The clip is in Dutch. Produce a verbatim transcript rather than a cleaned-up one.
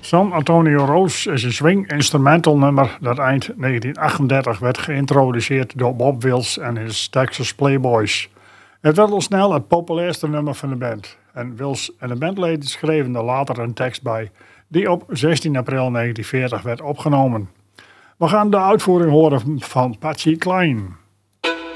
San Antonio Rose is een swing-instrumental nummer dat eind negentien achtendertig werd geïntroduceerd door Bob Wills en his Texas Playboys. Het werd al snel het populairste nummer van de band. En Wills en de bandleden schreven er later een tekst bij, die op zestien april negentien veertig werd opgenomen. We gaan de uitvoering horen van Patsy Cline.